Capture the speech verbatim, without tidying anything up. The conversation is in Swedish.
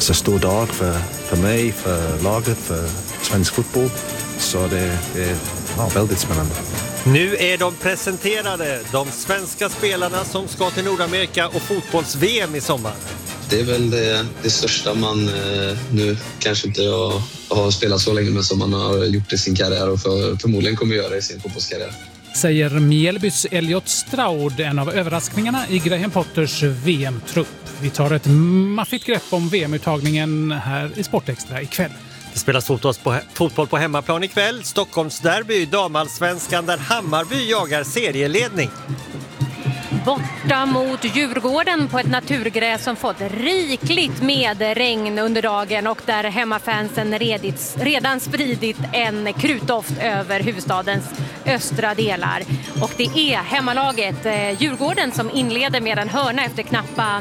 faktiskt en stor dag för, för mig, för laget, för svensk fotboll. Så det, det är ja, väldigt spännande. Nu är de presenterade, de svenska spelarna som ska till Nordamerika och fotbolls-V M i sommar. Det är väl det, det största man eh, nu kanske inte har, har spelat så länge, men som man har gjort i sin karriär och för, förmodligen kommer göra i sin fotbollskarriär. Säger Mjällbys Elliot Stroud, en av överraskningarna i Graham Potters V M-trupp. Vi tar ett maffigt grepp om V M-uttagningen här i Sportextra ikväll. Det spelas fotboll på, fotboll på hemmaplan ikväll. Stockholms derby, damallsvenskan där Hammarby jagar serieledning. Borta mot Djurgården på ett naturgräs som fått rikligt med regn under dagen och där hemmafansen redits, redan spridit en krutdoft över huvudstadens östra delar. Och det är hemmalaget eh, Djurgården som inleder med en hörna efter knappa